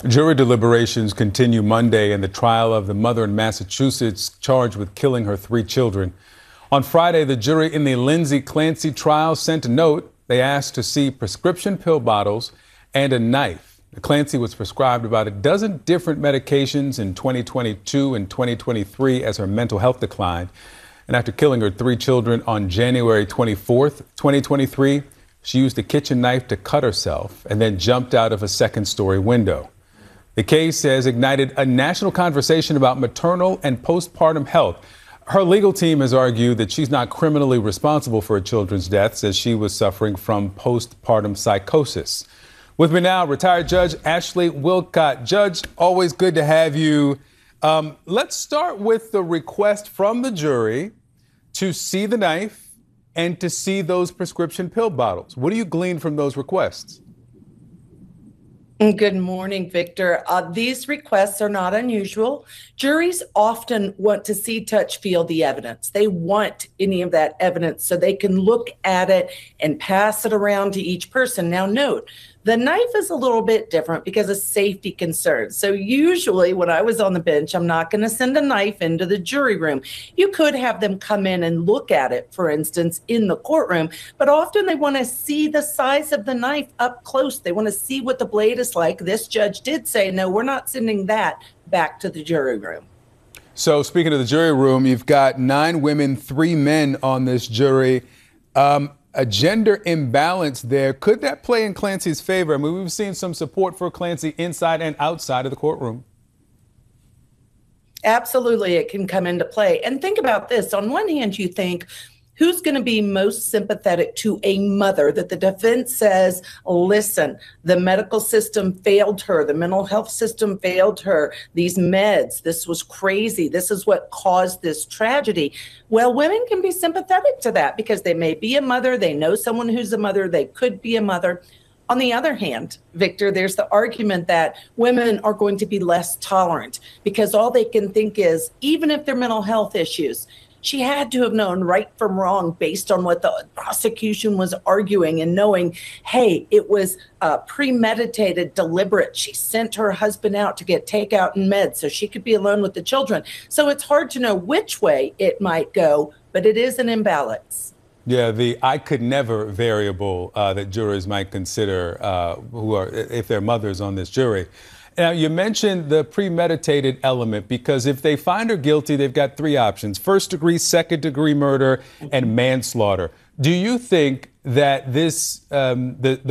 Jury deliberations continue Monday in the trial of the mother in Massachusetts charged with killing her 3 children. On Friday, the jury in the Lindsay Clancy trial sent a note. They asked to see prescription pill bottles and a knife. Clancy was prescribed about a dozen different medications in 2022 and 2023 as her mental health declined. And after killing her 3 children on January 24th, 2023, she used a kitchen knife to cut herself and then jumped out of a second-story window. The case has ignited a national conversation about maternal and postpartum health. Her legal team has argued that she's not criminally responsible for her children's deaths as she was suffering from postpartum psychosis. With me now, retired Judge Ashley Willcott. Judge, always good to have you. Let's start with the request from the jury to see the knife and to see those prescription pill bottles. What do you glean from those requests? Good morning, Victor. These requests are not unusual. Juries often want to see, touch, feel the evidence. They want any of that evidence so they can look at it and pass it around to each person. Now, note, the knife is a little bit different because of safety concerns. So usually when I was on the bench, I'm not going to send a knife into the jury room. You could have them come in and look at it, for instance, in the courtroom, but often they want to see the size of the knife up close. They want to see what the blade is like. This judge did say, no, we're not sending that back to the jury room. So speaking of the jury room, you've got 9 women, 3 men on this jury. A gender imbalance there. Could that play in Clancy's favor? I mean, we've seen some support for Clancy inside and outside of the courtroom. Absolutely, it can come into play. And think about this. On one hand, you think, who's going to be most sympathetic to a mother that the defense says, listen, the medical system failed her, the mental health system failed her, these meds, this was crazy, this is what caused this tragedy. Well, women can be sympathetic to that because they may be a mother, they know someone who's a mother, they could be a mother. On the other hand, Victor, there's the argument that women are going to be less tolerant because all they can think is, even if they're mental health issues, she had to have known right from wrong based on what the prosecution was arguing and knowing, hey, it was premeditated, deliberate. She sent her husband out to get takeout and meds so she could be alone with the children. So it's hard to know which way it might go, but it is an imbalance. Yeah, the I could never variable that jurors might consider who are, if they're mothers on this jury. Now, you mentioned the premeditated element because if they find her guilty, they've got 3 options: first degree, second degree murder, and manslaughter. Do you think that this the